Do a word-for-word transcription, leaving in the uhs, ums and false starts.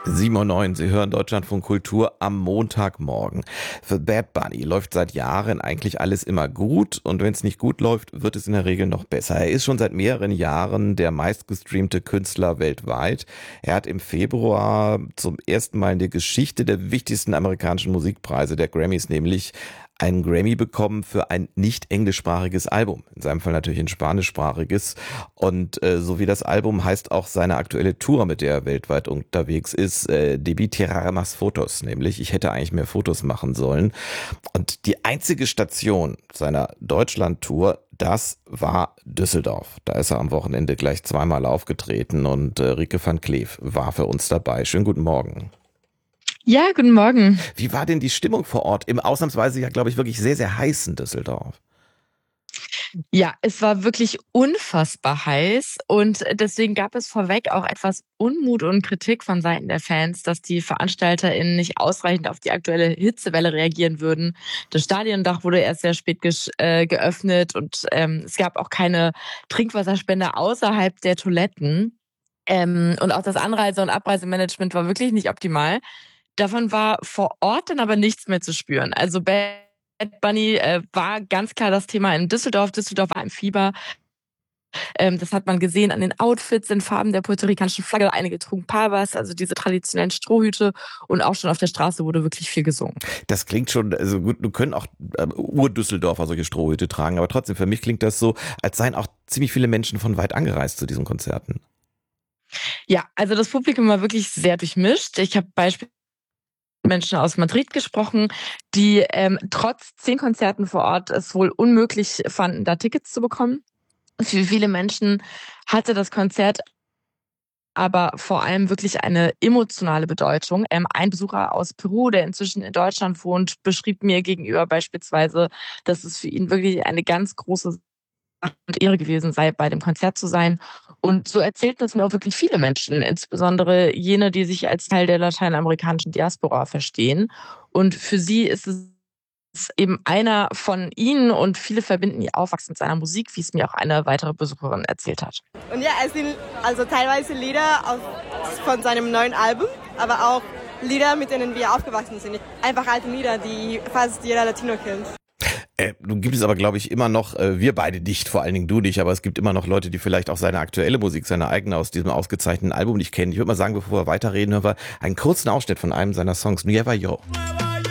sieben Uhr neun, Sie hören Deutschlandfunk Kultur am Montagmorgen. Für Bad Bunny läuft seit Jahren eigentlich alles immer gut und wenn es nicht gut läuft, wird es in der Regel noch besser. Er ist schon seit mehreren Jahren der meistgestreamte Künstler weltweit. Er hat im Februar zum ersten Mal in der Geschichte der wichtigsten amerikanischen Musikpreise, der Grammys, nämlich einen Grammy bekommen für ein nicht englischsprachiges Album. In seinem Fall natürlich ein spanischsprachiges. Und äh, so wie das Album heißt auch seine aktuelle Tour, mit der er weltweit unterwegs ist, äh, Debí tirar más fotos, nämlich ich hätte eigentlich mehr Fotos machen sollen. Und die einzige Station seiner Deutschland-Tour, das war Düsseldorf. Da ist er am Wochenende gleich zweimal aufgetreten und äh, Rieke van Kleef war für uns dabei. Schönen guten Morgen. Ja, guten Morgen. Wie war denn die Stimmung vor Ort im ausnahmsweise ja, glaube ich, wirklich sehr, sehr heißen Düsseldorf? Ja, es war wirklich unfassbar heiß und deswegen gab es vorweg auch etwas Unmut und Kritik von Seiten der Fans, dass die VeranstalterInnen nicht ausreichend auf die aktuelle Hitzewelle reagieren würden. Das Stadiondach wurde erst sehr spät ge- äh, geöffnet und ähm, es gab auch keine Trinkwasserspende außerhalb der Toiletten. Ähm, und auch das Anreise- und Abreisemanagement war wirklich nicht optimal. Davon war vor Ort dann aber nichts mehr zu spüren. Also Bad Bunny äh, war ganz klar das Thema in Düsseldorf. Düsseldorf war im Fieber. Ähm, das hat man gesehen an den Outfits in Farben der puerto-ricanischen Flagge. Einige trugen Pavas, also diese traditionellen Strohhüte. Und auch schon auf der Straße wurde wirklich viel gesungen. Das klingt schon, also gut, du können auch äh, Ur-Düsseldorfer solche Strohhüte tragen, aber trotzdem, für mich klingt das so, als seien auch ziemlich viele Menschen von weit angereist zu diesen Konzerten. Ja, also das Publikum war wirklich sehr durchmischt. Ich habe beispielsweise Menschen aus Madrid gesprochen, die ähm, trotz zehn Konzerten vor Ort es wohl unmöglich fanden, da Tickets zu bekommen. Für viele Menschen hatte das Konzert aber vor allem wirklich eine emotionale Bedeutung. Ähm, ein Besucher aus Peru, der inzwischen in Deutschland wohnt, beschrieb mir gegenüber beispielsweise, dass es für ihn wirklich eine ganz große und Ehre gewesen sei, bei dem Konzert zu sein. Und so erzählten das mir auch wirklich viele Menschen, insbesondere jene, die sich als Teil der lateinamerikanischen Diaspora verstehen. Und für sie ist es eben einer von ihnen und viele verbinden ihr Aufwachsen mit seiner Musik, wie es mir auch eine weitere Besucherin erzählt hat. Und ja, es sind also teilweise Lieder auf, von seinem neuen Album, aber auch Lieder, mit denen wir aufgewachsen sind. Einfach alte Lieder, die fast jeder Latino kennt. Äh, nun gibt es aber, glaube ich, immer noch, äh, wir beide nicht, vor allen Dingen du nicht, aber es gibt immer noch Leute, die vielleicht auch seine aktuelle Musik, seine eigene aus diesem ausgezeichneten Album nicht kennen. Ich würde mal sagen, bevor wir weiterreden, hören wir einen kurzen Ausschnitt von einem seiner Songs, Nueva Yo.